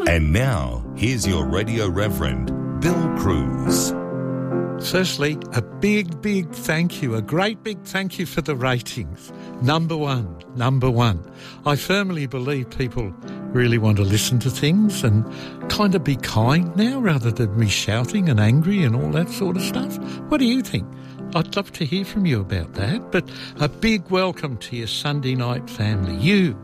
And now, here's your Radio Reverend, Bill Cruz. Firstly, a big thank you, a great big thank you for the ratings. Number one. I firmly believe people really want to listen to things and kind of be kind now rather than be shouting and angry and all that sort of stuff. What do you think? I'd love to hear from you about that. But a big welcome to your Sunday night family. You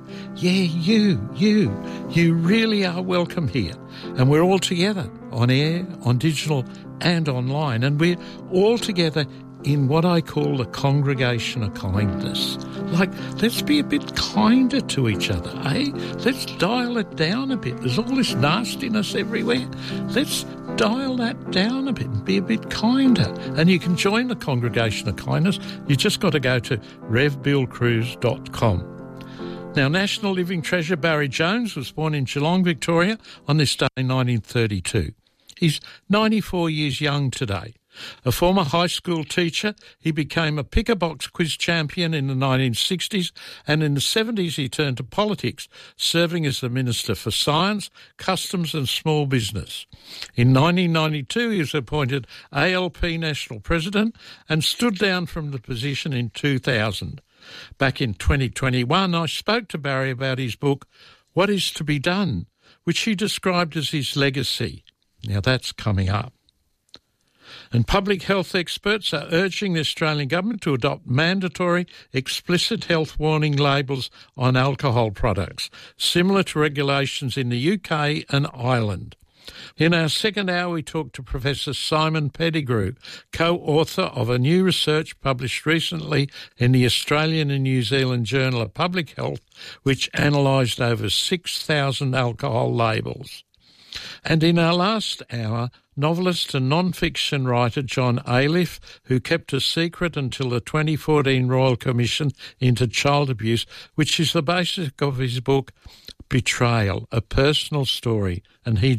really are welcome here. And we're all together on air, on digital and online. And we're all together in what I call the congregation of kindness. Like, let's be a bit kinder to each other, eh? Let's dial it down a bit. There's all this nastiness everywhere. Let's dial that down a bit and be a bit kinder. And you can join the congregation of kindness. You just got to go to revbillcruz.com. Now, national living treasure Barry Jones was born in Geelong, Victoria on this day in 1932. He's 94 years young today. A former high school teacher, he became a pick-a-box quiz champion in the 1960s, and in the 70s he turned to politics, serving as the Minister for Science, Customs and Small Business. In 1992 he was appointed ALP National President and stood down from the position in 2000. Back in 2021 I spoke to Barry about his book, What Is to Be Done, which he described as his legacy. Now that's coming up. And public health experts are urging the Australian government to adopt mandatory explicit health warning labels on alcohol products, similar to regulations in the UK and Ireland. In our second hour, we talked to Professor Simon Pettigrew, co-author of a new research published recently in the Australian and New Zealand Journal of Public Health, which analysed over 6,000 alcohol labels. And in our last hour, novelist and non-fiction writer John Aliff, who kept a secret until the 2014 Royal Commission into Child Abuse, which is the basis of his book Betrayal, a Personal Story, and he